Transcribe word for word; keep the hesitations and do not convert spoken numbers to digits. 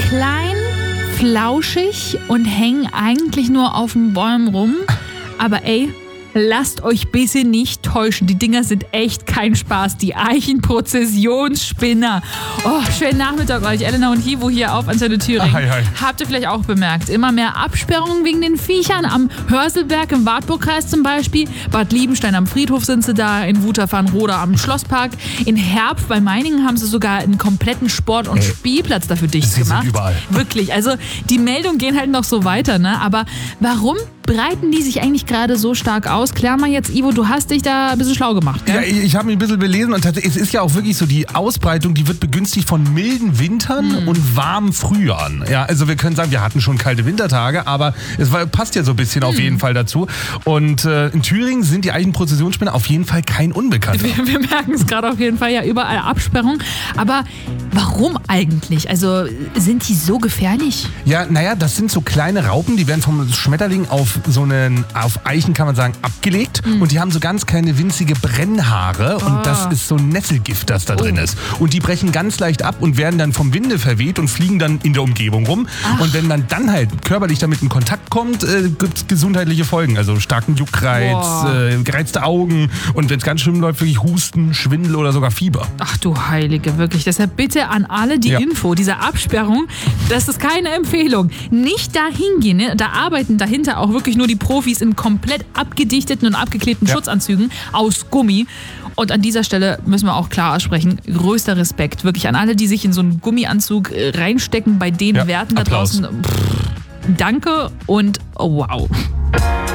klein, flauschig und hängen eigentlich nur auf den Bäumen rum. Aber ey, lasst euch bitte nicht täuschen. Die Dinger sind echt kein Spaß. Die Eichenprozessionsspinner. Oh, schönen Nachmittag euch. Elena und Hivo hier auf Antenne Thüringen. Hi, hi. Habt ihr vielleicht auch bemerkt, immer mehr Absperrungen wegen den Viechern. Am Hörselberg im Wartburgkreis zum Beispiel. Bad Liebenstein am Friedhof sind sie da. In Wutach-Farnroda am Schlosspark. In Herb bei Meiningen haben sie sogar einen kompletten Sport- und Ey, Spielplatz dafür dicht sie gemacht. sind überall. Wirklich. Also die Meldungen gehen halt noch so weiter, ne? Aber warum breiten die sich eigentlich gerade so stark aus? Klär mal jetzt, Ivo, du hast dich da ein bisschen schlau gemacht, gell? Ja, ich, ich habe mich ein bisschen belesen und es ist ja auch wirklich so, die Ausbreitung, die wird begünstigt von milden Wintern Mhm. und warmen Frühjahren. Ja, also wir können sagen, wir hatten schon kalte Wintertage, aber es war, passt ja so ein bisschen Mhm. auf jeden Fall dazu. Und äh, in Thüringen sind die Eichenprozessionsspinner auf jeden Fall kein Unbekannter. Wir, wir merken es gerade auf jeden Fall, ja, überall Absperrung. Aber warum eigentlich? Also sind die so gefährlich? Ja, naja, das sind so kleine Raupen, die werden vom Schmetterling auf so einen, auf Eichen kann man sagen, abgelegt Mhm. und die haben so ganz kleine winzige Brennhaare und Ah. das ist so ein Nesselgift, das da drin Oh. ist. Und die brechen ganz leicht ab und werden dann vom Winde verweht und fliegen dann in der Umgebung rum. Ach. Und wenn man dann halt körperlich damit in Kontakt kommt, äh, gibt es gesundheitliche Folgen. Also starken Juckreiz, Boah. äh, gereizte Augen und wenn es ganz schlimm läuft, wirklich Husten, Schwindel oder sogar Fieber. Ach du Heilige, wirklich. Deshalb bitte an alle die Ja. Info, diese Absperrung, das ist keine Empfehlung. Nicht dahin gehen, ne? Da arbeiten dahinter auch wirklich nur die Profis in komplett abgedichteten und abgeklebten Ja. Schutzanzügen aus Gummi. Und an dieser Stelle müssen wir auch klar aussprechen, größter Respekt wirklich an alle, die sich in so einen Gummianzug äh, reinstecken, bei den Ja, Werten da Applaus. draußen. Pff, danke und oh, wow.